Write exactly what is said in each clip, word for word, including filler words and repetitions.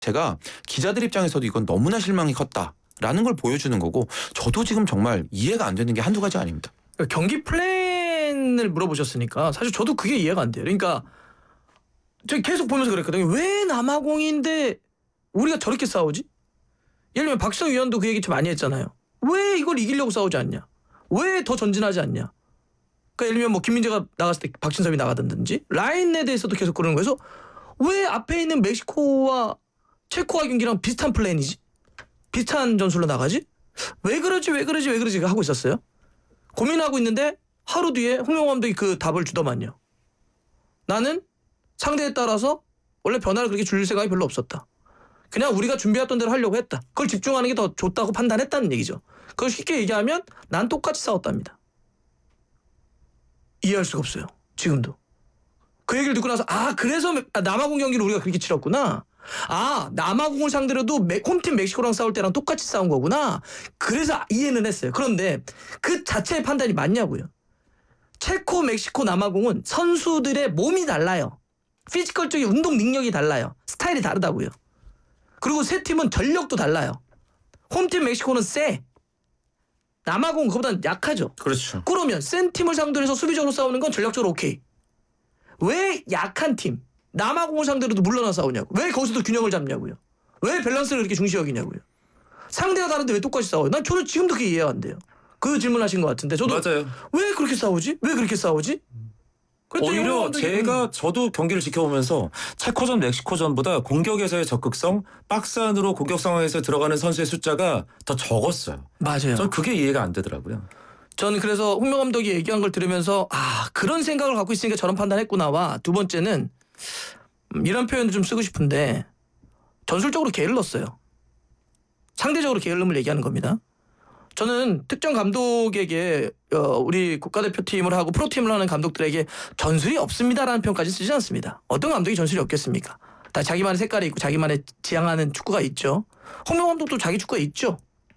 제가 기자들 입장에서도 이건 너무나 실망이 컸다라는 걸 보여주는 거고 저도 지금 정말 이해가 안 되는 게 한두 가지 아닙니다. 경기 플랜을 물어보셨으니까 사실 저도 그게 이해가 안 돼요. 그러니까 제가 계속 보면서 그랬거든요. 왜 남아공인데 우리가 저렇게 싸우지? 예를 들면 박시성 위원도 그 얘기 좀 많이 했잖아요. 왜 이걸 이기려고 싸우지 않냐? 왜 더 전진하지 않냐? 그러니까 예를 들면 뭐 김민재가 나갔을 때 박진섭이 나가든지 라인에 대해서도 계속 그러는 거예요. 그래서 왜 앞에 있는 멕시코와 체코와 경기랑 비슷한 플랜이지? 비슷한 전술로 나가지? 왜 그러지 왜 그러지 왜 그러지 하고 있었어요. 고민하고 있는데 하루 뒤에 홍명호 감독이 그 답을 주더만요. 나는 상대에 따라서 원래 변화를 그렇게 줄 생각이 별로 없었다. 그냥 우리가 준비했던 대로 하려고 했다. 그걸 집중하는 게 더 좋다고 판단했다는 얘기죠. 그걸 쉽게 얘기하면 난 똑같이 싸웠답니다. 이해할 수가 없어요. 지금도. 그 얘기를 듣고 나서 아 그래서 남아공 경기를 우리가 그렇게 치렀구나. 아 남아공을 상대로도 홈팀 멕시코랑 싸울 때랑 똑같이 싸운 거구나. 그래서 이해는 했어요. 그런데 그 자체의 판단이 맞냐고요. 체코, 멕시코, 남아공은 선수들의 몸이 달라요. 피지컬적인 운동 능력이 달라요. 스타일이 다르다고요. 그리고 세 팀은 전력도 달라요. 홈팀 멕시코는 세. 남아공은 그보다는 약하죠. 그렇죠. 그러면 센 팀을 상대로 해서 수비적으로 싸우는 건 전력적으로 오케이. 왜 약한 팀 남아공을 상대로도 물러나 싸우냐고. 왜 거기서도 균형을 잡냐고요. 왜 밸런스를 그렇게 중시 여기냐고요. 상대가 다른데 왜 똑같이 싸워요. 난 저는 지금도 그게 이해가 안 돼요. 그 질문하신 것 같은데 저도 맞아요. 왜 그렇게 싸우지? 왜 그렇게 싸우지? 오히려 제가 저도 경기를 지켜보면서 체코전, 멕시코전보다 공격에서의 적극성, 박스 안으로 공격 상황에서 들어가는 선수의 숫자가 더 적었어요. 맞아요. 전 그게 이해가 안 되더라고요. 저는 그래서 홍명 감독이 얘기한 걸 들으면서 아 그런 생각을 갖고 있으니까 저런 판단했구나와 두 번째는 음, 이런 표현을 좀 쓰고 싶은데 전술적으로 게을렀어요. 상대적으로 게을름을 얘기하는 겁니다. 저는 특정 감독에게 어, 우리 국가대표팀을 하고 프로팀을 하는 감독들에게 전술이 없습니다라는 표현까지 쓰지 않습니다. 어떤 감독이 전술이 없겠습니까? 다 자기만의 색깔이 있고 자기만의 지향하는 축구가 있죠. 홍명 감독도 자기 축구가 있죠.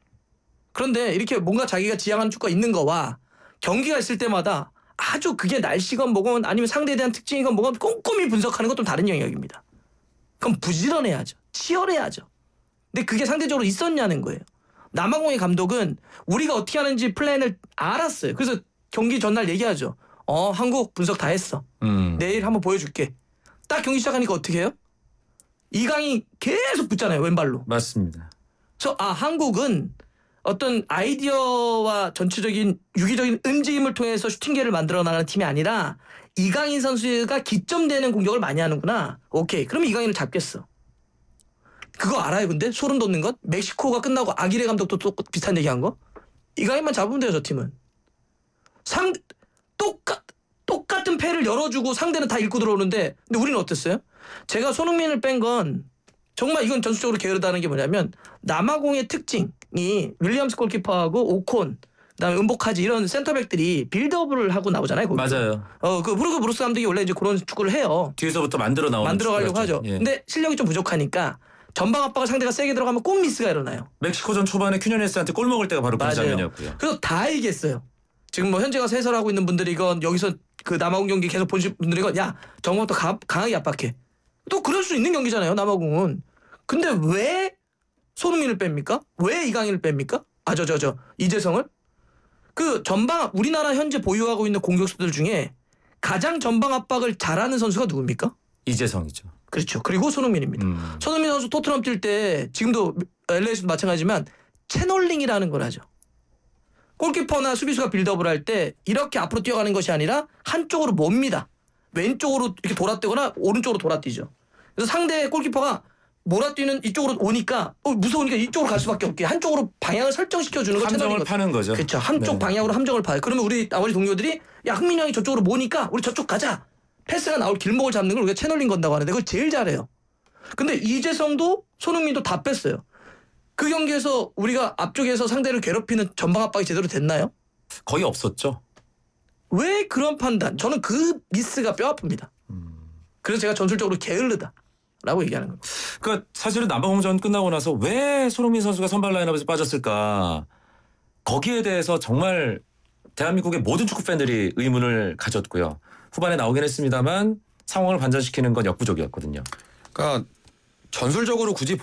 그런데 이렇게 뭔가 자기가 지향하는 축구가 있는 거와 경기가 있을 때마다 아주 그게 날씨건 뭐건 아니면 상대에 대한 특징이건 뭐건 꼼꼼히 분석하는 건 좀 다른 영역입니다. 그럼 부지런해야죠. 치열해야죠. 근데 그게 상대적으로 있었냐는 거예요. 남아공의 감독은 우리가 어떻게 하는지 플랜을 알았어요. 그래서 경기 전날 얘기하죠. 어 한국 분석 다 했어. 음. 내일 한번 보여줄게. 딱 경기 시작하니까 어떻게 해요? 이강이 계속 붙잖아요. 왼발로. 맞습니다. 그래서 아 한국은 어떤 아이디어와 전체적인 유기적인 움직임을 통해서 슈팅계를 만들어 나가는 팀이 아니라 이강인 선수가 기점되는 공격을 많이 하는구나. 오케이. 그럼 이강인을 잡겠어. 그거 알아요 근데? 소름 돋는 건? 멕시코가 끝나고 아기레 감독도 또 비슷한 얘기한 거? 이강인만 잡으면 돼요 저 팀은. 상 똑같 똑같은 패를 열어주고 상대는 다 읽고 들어오는데 근데 우리는 어땠어요? 제가 손흥민을 뺀 건 정말 이건 전술적으로 게으르다는 게 뭐냐면 남아공의 특징이 윌리엄스 골키퍼하고 오콘 그다음에 은보카지 이런 센터백들이 빌드업을 하고 나오잖아요. 거기서. 맞아요. 어, 그 브루그 브루스 감독이 원래 이제 그런 축구를 해요. 뒤에서부터 만들어 나오는 만들어 가려고 하죠. 예. 근데 실력이 좀 부족하니까 전방 압박을 상대가 세게 들어가면 꼭 미스가 일어나요. 멕시코전 초반에 큐냐네스한테 골 먹을 때가 바로 그 장면이었고요. 그래서 다 알겠어요. 지금 뭐 현재 가서 해설하고 있는 분들이건 여기서 그 남아공 경기 계속 보신 분들이건 야 정부부터 강하게 압박해. 또 그럴 수 있는 경기잖아요. 남아공은. 근데 왜 손흥민을 뺍니까? 왜 이강인을 뺍니까? 아 저 저 저 이재성을? 그 전방 우리나라 현재 보유하고 있는 공격수들 중에 가장 전방 압박을 잘하는 선수가 누굽니까? 이재성이죠. 그렇죠. 그리고 손흥민입니다. 음. 손흥민 선수 토트넘 뛸 때 지금도 엘에이에서도 마찬가지지만 채널링이라는 걸 하죠. 골키퍼나 수비수가 빌드업을 할 때 이렇게 앞으로 뛰어가는 것이 아니라 한쪽으로 몹니다. 왼쪽으로 이렇게 돌아뛰거나 오른쪽으로 돌아뛰죠. 그래서 상대 골키퍼가 몰아뛰는 이쪽으로 오니까 어, 무서우니까 이쪽으로 갈 수밖에 없게 한쪽으로 방향을 설정시켜주는 거 함정을 파는 거죠. 그렇죠. 한쪽 네. 방향으로 함정을 파요. 그러면 우리 나머지 동료들이 야 흥민이 형이 저쪽으로 모니까 우리 저쪽 가자. 패스가 나올 길목을 잡는 걸 우리가 채널링 건다고 하는데 그걸 제일 잘해요. 근데 이재성도 손흥민도 다 뺐어요. 그 경기에서 우리가 앞쪽에서 상대를 괴롭히는 전방 압박이 제대로 됐나요? 거의 없었죠. 왜 그런 판단? 저는 그 미스가 뼈 아픕니다. 음. 그래서 제가 전술적으로 게을르다라고 얘기하는 겁니다. 그러니까 사실은 남아공전 끝나고 나서 왜 손흥민 선수가 선발 라인업에서 빠졌을까? 거기에 대해서 정말 대한민국의 모든 축구 팬들이 의문을 가졌고요. 후반에 나오긴 했습니다만 상황을 반전시키는 건 역부족이었거든요. 그러니까 전술적으로 굳이